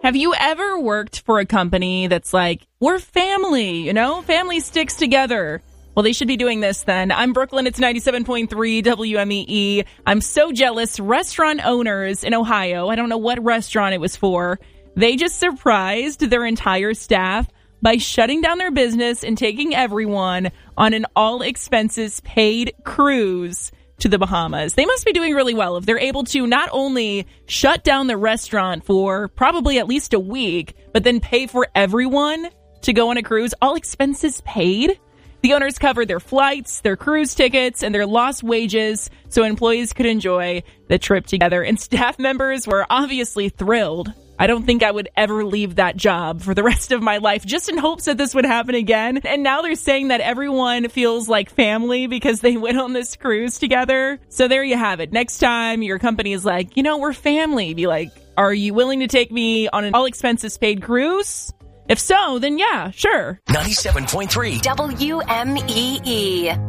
Have you ever worked for a company that's like, we're family, family sticks together? Well, they should be doing this then. I'm Brooklyn. It's 97.3 WMEE. I'm so jealous. Restaurant owners in Ohio, I don't know what restaurant it was for, they just surprised their entire staff by shutting down their business and taking everyone on an all-expenses-paid cruise to the Bahamas. They must be doing really well if they're able to not only shut down the restaurant for probably at least a week, but then pay for everyone to go on a cruise, all expenses paid. The owners covered their flights, their cruise tickets, and their lost wages so employees could enjoy the trip together. And staff members were obviously thrilled. I don't think I would ever leave that job for the rest of my life, just in hopes that this would happen again. And now they're saying that everyone feels like family because they went on this cruise together. So there you have it. Next time your company is like, we're family, be like, are you willing to take me on an all-expenses-paid cruise? If so, then yeah, sure. 97.3 WMEE.